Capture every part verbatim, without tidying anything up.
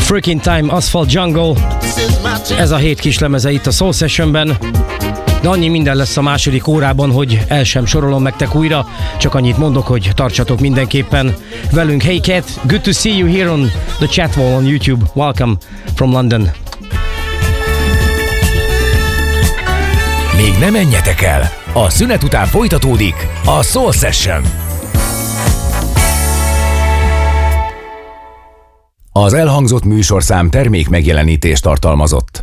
Freaking Time, Asphalt Jungle. Ez a hét kis lemeze itt a Soul Sessionben. De annyi minden lesz a második órában, hogy el sem sorolom nektek újra. Csak annyit mondok, hogy tartsatok mindenképpen velünk. Hey Cat, good to see you here on the chat wall on YouTube. Welcome from London. Még ne menjetek el! A szünet után folytatódik a Soul Session. Az elhangzott műsorszám termék megjelenítést tartalmazott.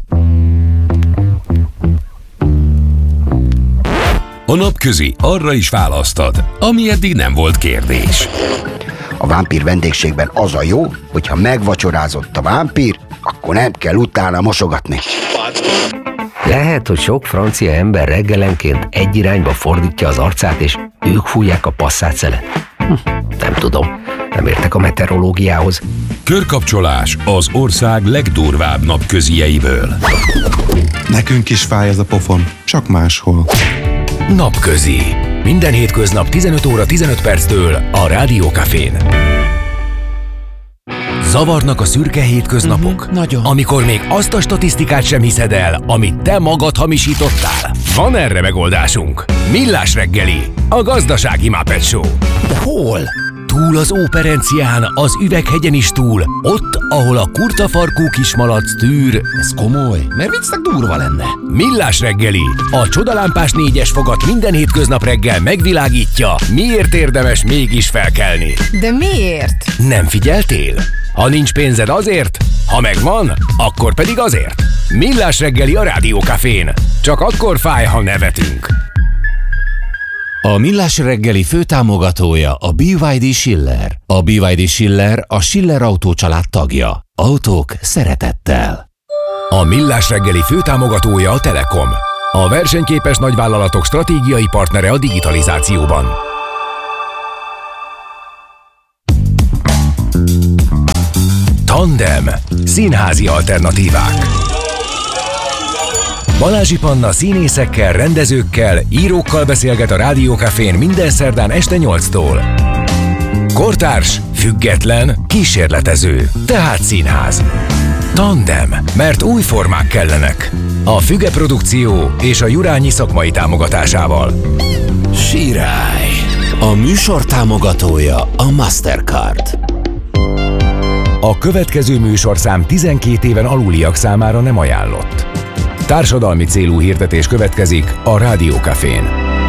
A napközi arra is választad, ami eddig nem volt kérdés. A vámpír vendégségben az a jó, hogyha megvacsorázott a vámpír, akkor nem kell utána mosogatni. Lehet, hogy sok francia ember reggelenként egy irányba fordítja az arcát, és ők fújják a passzát-szelet. Hm, nem tudom, nem értek a meteorológiához. Körkapcsolás az ország legdurvább napközieiből. Nekünk is fáj ez a pofon, csak máshol. Napközi. Minden hétköznap tizenöt óra tizenöt perctől a Rádió Cafén. Zavarnak a szürke hétköznapok? Uh-huh, nagyon. Amikor még azt a statisztikát sem hiszed el, amit te magad hamisítottál? Van erre megoldásunk. Millás reggeli, a gazdasági Muppet Show. De hol? Túl az Óperencián, az Üveghegyen is túl, ott, ahol a kurtafarkú kismalac tűr. Ez komoly, mert viccnek durva lenne. Millás reggeli, a csodalámpás négyes fogat minden hétköznap reggel megvilágítja, miért érdemes mégis felkelni. De miért? Nem figyeltél? Ha nincs pénzed azért, ha megvan, akkor pedig azért. Millás reggeli a Rádió Cafén. Csak akkor fáj, ha nevetünk. A Millás reggeli főtámogatója a bé vé dé Schiller. A bé vé dé Schiller a Schiller Autó család tagja. Autók szeretettel. A Millás reggeli főtámogatója a Telekom. A versenyképes nagyvállalatok stratégiai partnere a digitalizációban. Tandem. Színházi alternatívák. Balázsi Panna színészekkel, rendezőkkel, írókkal beszélget a Rádió Cafén minden szerdán este nyolctól. Kortárs, független, kísérletező, tehát színház. Tandem, mert új formák kellenek. A Füge Produkció és a Jurányi szakmai támogatásával. Sirály. A műsor támogatója a Mastercard. A következő műsorszám tizenkét éven aluliak számára nem ajánlott. Társadalmi célú hirdetés következik a Rádió Cafén.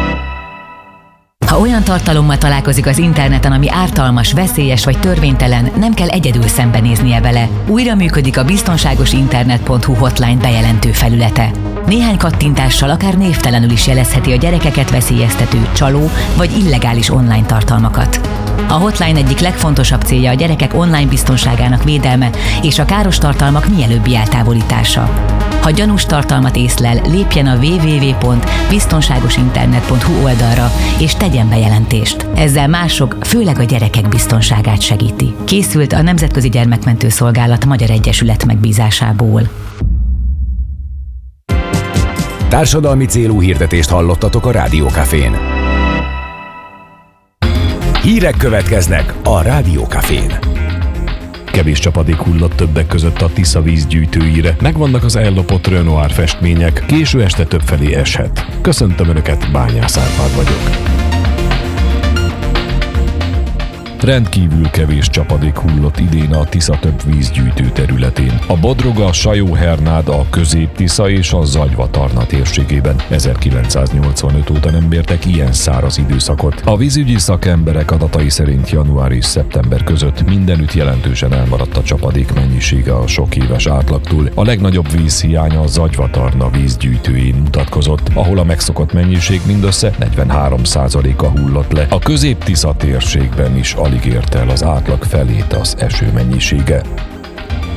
Ha olyan tartalommal találkozik az interneten, ami ártalmas, veszélyes vagy törvénytelen, nem kell egyedül szembenéznie vele. Újra működik a biztonságosinternet pont hu hotline bejelentő felülete. Néhány kattintással akár névtelenül is jelezheti a gyerekeket veszélyeztető, csaló vagy illegális online tartalmakat. A hotline egyik legfontosabb célja a gyerekek online biztonságának védelme és a káros tartalmak mielőbbi eltávolítása. Ha gyanús tartalmat észlel, lépjen a double-u double-u double-u pont biztonságosinternet pont hu oldalra és tegyen bejelentést. Ezzel mások, főleg a gyerekek biztonságát segíti. Készült a Nemzetközi Gyermekmentő Szolgálat Magyar Egyesület megbízásából. Társadalmi célú hirdetést hallottatok a Rádió Cafén. Hírek következnek a Rádió Cafén. Kevés csapadék hullott többek között a Tisza vízgyűjtőire. Megvannak az ellopott Renoir festmények, késő este többfelé eshet. Köszöntöm Önöket, Bányász Árpád vagyok. Rendkívül kevés csapadék hullott idén a Tisza több vízgyűjtő területén. A Bodroga, Sajó-Hernád, a Közép-Tisza és a Zagyva-Tarna térségében ezerkilencszáznyolcvanöt óta nem bértek ilyen száraz időszakot. A vízügyi szakemberek adatai szerint január és szeptember között mindenütt jelentősen elmaradt a csapadék mennyisége a sok éves átlagtól. A legnagyobb vízhiány a Zagyva-Tarna vízgyűjtőjén mutatkozott, ahol a megszokott mennyiség mindössze negyvenhárom százaléka hullott le. A Közép-Tisza térségben is alig érte el az átlag felét az eső mennyisége.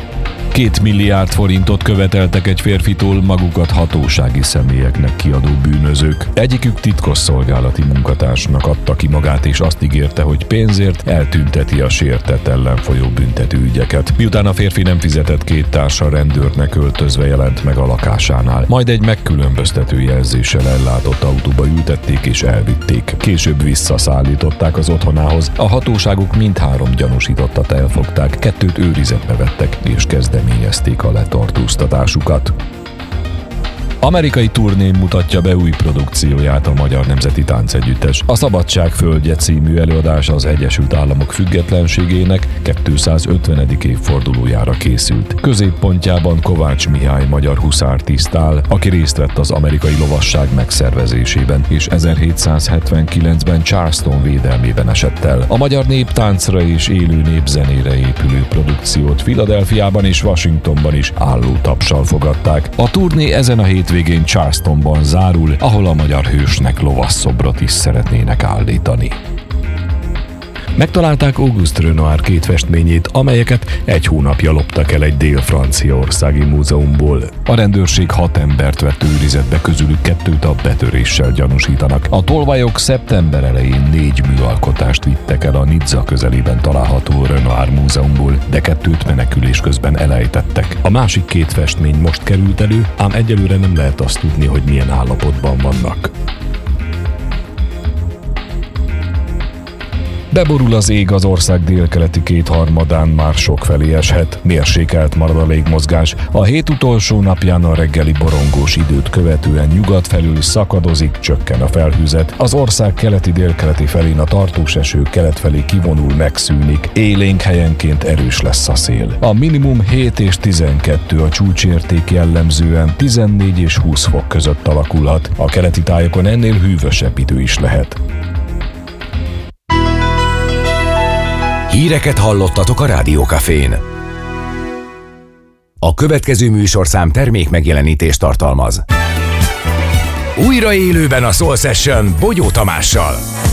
Két milliárd forintot követeltek egy férfitól magukat hatósági személyeknek kiadó bűnözők. Egyikük titkosszolgálati munkatársnak adta ki magát, és azt ígérte, hogy pénzért eltünteti a sértett ellen folyó büntetőügyeket. Miután a férfi nem fizetett, két társa rendőrnek öltözve jelent meg a lakásánál. Majd egy megkülönböztető jelzéssel ellátott autóba ültették és elvitték. Később visszaszállították az otthonához. A hatóságok mindhárom gyanúsítottat elfogták, kettőt őrizetbe vettek és kezdeményezték a letartóztatásukat. Amerikai turnén mutatja be új produkcióját a Magyar Nemzeti Táncegyüttes. A Szabadság földje című előadás az Egyesült Államok függetlenségének kétszázötvenedik évfordulójára készült. Középpontjában Kovács Mihály magyar huszártiszt áll, aki részt vett az amerikai lovasság megszervezésében, és ezerhétszázhetvenkilencben Charleston védelmében esett el. A magyar néptáncra és élő népzenére épülő produkciót Philadelphiában és Washingtonban is álló tapssal fogadták. A turné ezen a hét végén Charlestonban zárul, ahol a magyar hősnek lovasszobrot is szeretnének állítani. Megtalálták Auguste Renoir két festményét, amelyeket egy hónapja loptak el egy dél-franciaországi múzeumból. A rendőrség hat embert vett őrizetbe, közülük kettőt a betöréssel gyanúsítanak. A tolvajok szeptember elején négy műalkotást vittek el a Nizza közelében található Renoir múzeumból, de kettőt menekülés közben elejtettek. A másik két festmény most került elő, ám egyelőre nem lehet azt tudni, hogy milyen állapotban vannak. Beborul az ég, az ország délkeleti kétharmadán már sokfelé eshet, mérsékelt marad a légmozgás. A hét utolsó napján a reggeli borongós időt követően nyugat felül szakadozik, csökken a felhőzet. Az ország keleti-délkeleti felén a tartós eső kelet felé kivonul, megszűnik. Élénk helyenként erős lesz a szél. A minimum hét és tizenkettő, a csúcsérték jellemzően tizennégy és húsz fok között alakulhat. A keleti tájokon ennél hűvösebb idő is lehet. Híreket hallottatok a Rádió Cafén. A következő műsorszám termék megjelenítést tartalmaz. Újra élőben a Soul Session Bogyó Tamással.